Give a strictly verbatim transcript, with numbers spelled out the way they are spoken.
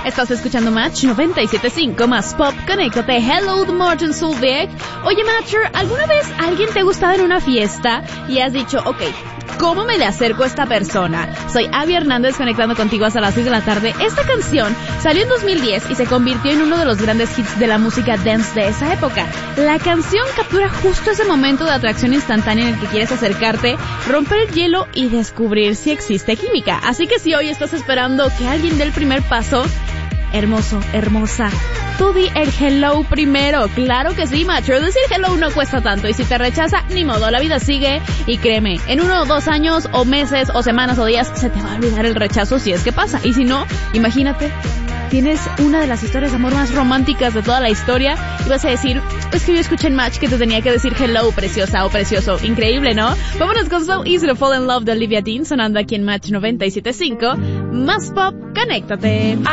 Estás escuchando Match noventa y siete punto cinco más Pop. Conéctate. Hello, Martin Solveig. Oye, Matcher, ¿alguna vez alguien te ha gustado en una fiesta y has dicho, ok, ¿cómo me le acerco a esta persona? Soy Abby Hernández, conectando contigo hasta las seis de la tarde. Esta canción salió en dos mil diez y se convirtió en uno de los grandes hits de la música dance de esa época. La canción captura justo ese momento de atracción instantánea en el que quieres acercarte, romper el hielo y descubrir si existe química. Así que si hoy estás esperando que alguien dé el primer paso, hermoso, hermosa, tú di el hello primero. Claro que sí, macho. Decir hello no cuesta tanto, y si te rechaza, ni modo, la vida sigue. Y créeme, en uno o dos años o meses o semanas o días se te va a olvidar el rechazo si es que pasa. Y si no, imagínate, tienes una de las historias de amor más románticas de toda la historia y vas a decir, es que yo escuché en Match que te tenía que decir hello, preciosa o precioso. Increíble, ¿no? Vámonos con So Easy to Fall in Love de Olivia Dean, sonando aquí en Match noventa y siete punto cinco. Más Pop, conéctate.